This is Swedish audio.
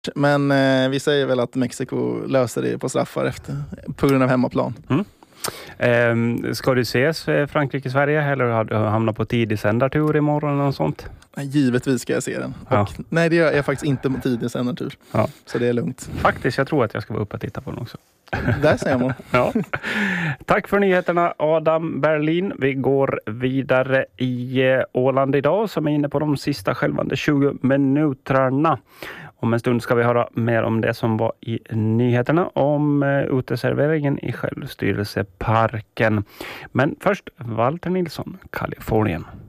Men vi säger väl att Mexiko löser det på straffar på grund av hemmaplan. Ska du ses Frankrike-Sverige eller har du hamnat på tidig sändartur imorgon eller något sånt? Givetvis ska jag se den. Ja. Och, nej, det är faktiskt inte tidig sändartur. Ja. Så det är lugnt. Faktiskt, jag tror att jag ska vara uppe och titta på den också. Där ser man. Ja. Tack för nyheterna Adam Berlin. Vi går vidare i Åland idag som är inne på de sista skälvande 20 minuterna. Om en stund ska vi höra mer om det som var i nyheterna om uteserveringen i självstyrelseparken. Men först Walter Nilsson, Kalifornien.